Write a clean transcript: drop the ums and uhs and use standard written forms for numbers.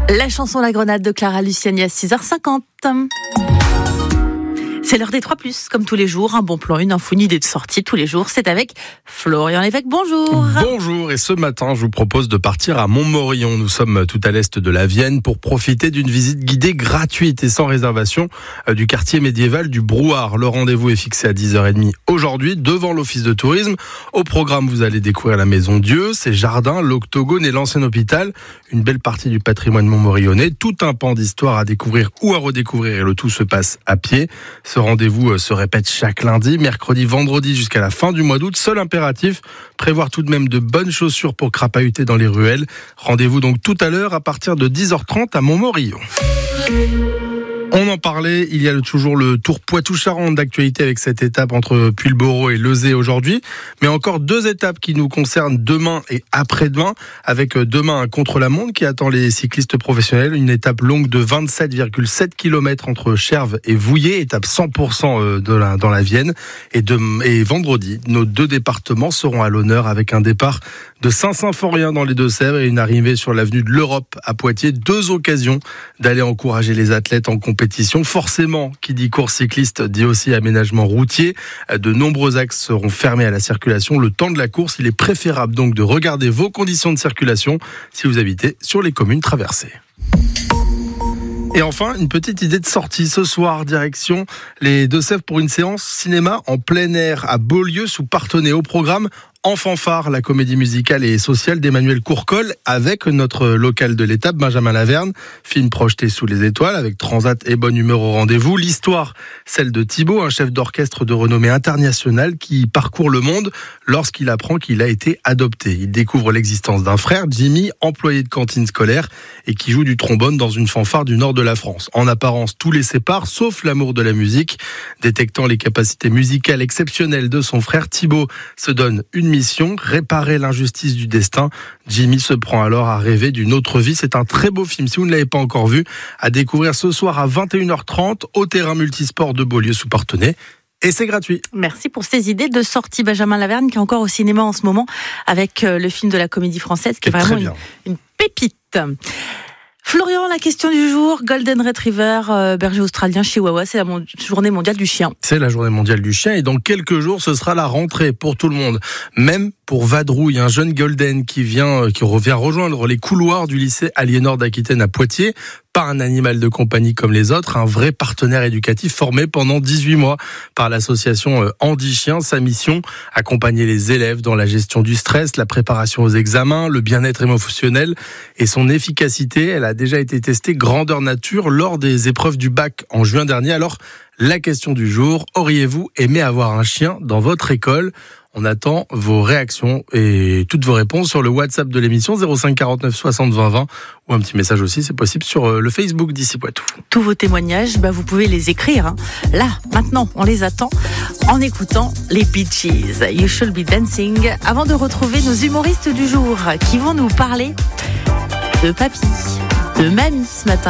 La chanson La Grenade de Clara Luciani à 6h50. C'est l'heure des 3+, comme tous les jours. Un bon plan, une info, une idée de sortie tous les jours. C'est avec Florian Lévesque. Bonjour. Bonjour, et ce matin, je vous propose de partir à Montmorillon. Nous sommes tout à l'est de la Vienne pour profiter d'une visite guidée gratuite et sans réservation du quartier médiéval du Brouard. Le rendez-vous est fixé à 10h30 aujourd'hui devant l'office de tourisme. Au programme, vous allez découvrir la Maison Dieu, ses jardins, l'Octogone et l'ancien hôpital. Une belle partie du patrimoine montmorillonnais, tout un pan d'histoire à découvrir ou à redécouvrir, et le tout se passe à pied. Ce rendez-vous se répète chaque lundi, mercredi, vendredi jusqu'à la fin du mois d'août. Seul impératif, prévoir tout de même de bonnes chaussures pour crapahuter dans les ruelles. Rendez-vous donc tout à l'heure à partir de 10h30 à Montmorillon. On en parlait, il y a toujours le Tour Poitou-Charentes d'actualité avec cette étape entre Puyllboro et Lezay aujourd'hui. Mais encore 2 étapes qui nous concernent demain et après-demain, avec demain un contre-la-montre qui attend les cyclistes professionnels. Une étape longue de 27,7 km entre Cherves et Vouillers, étape 100% dans la Vienne. Et vendredi, nos 2 départements seront à l'honneur avec un départ de Saint-Symphorien dans les Deux-Sèvres et une arrivée sur l'avenue de l'Europe à Poitiers. 2 occasions d'aller encourager les athlètes en compétition. Forcément, qui dit course cycliste dit aussi aménagement routier. De nombreux axes seront fermés à la circulation le temps de la course. Il est préférable donc de regarder vos conditions de circulation si vous habitez sur les communes traversées. Et enfin, une petite idée de sortie ce soir, direction les Deux-Sèvres pour une séance cinéma en plein air à Beaulieu sous Parthenay. Au programme, En fanfare, la comédie musicale et sociale d'Emmanuel Courcol avec notre local de l'étape, Benjamin Laverne. Film projeté sous les étoiles avec transat et bonne humeur au rendez-vous. L'histoire, celle de Thibaut, un chef d'orchestre de renommée internationale qui parcourt le monde lorsqu'il apprend qu'il a été adopté. Il découvre l'existence d'un frère, Jimmy, employé de cantine scolaire et qui joue du trombone dans une fanfare du nord de la France. En apparence, tout les sépare, sauf l'amour de la musique. Détectant les capacités musicales exceptionnelles de son frère, Thibaut se donne une mission, réparer l'injustice du destin. Jimmy se prend alors à rêver d'une autre vie. C'est un très beau film, si vous ne l'avez pas encore vu, à découvrir ce soir à 21h30 au terrain multisport de Beaulieu sous Parthenay. Et c'est gratuit. Merci pour ces idées de sortie. Benjamin Laverne qui est encore au cinéma en ce moment avec le film de la Comédie Française qui est vraiment une pépite. Florian, la question du jour, Golden Retriever, berger australien, chihuahua, c'est la journée mondiale du chien. C'est la journée mondiale du chien et dans quelques jours, ce sera la rentrée pour tout le monde. Même pour Vadrouille, un jeune Golden qui revient rejoindre les couloirs du lycée Aliénor d'Aquitaine à Poitiers. Pas un animal de compagnie comme les autres, un vrai partenaire éducatif formé pendant 18 mois par l'association Andy Chien. Sa mission, accompagner les élèves dans la gestion du stress, la préparation aux examens, le bien-être émotionnel et son efficacité. Elle a déjà été testée grandeur nature lors des épreuves du bac en juin dernier. Alors, la question du jour, auriez-vous aimé avoir un chien dans votre école ? On attend vos réactions et toutes vos réponses sur le WhatsApp de l'émission 05 49 60 20 20 ou un petit message aussi, c'est possible, sur le Facebook d'Ici Poitou. Tous vos témoignages, vous pouvez les écrire. Là, maintenant, on les attend en écoutant les Bee Gees. You Should Be Dancing. Avant de retrouver nos humoristes du jour qui vont nous parler de papy, de mamie ce matin.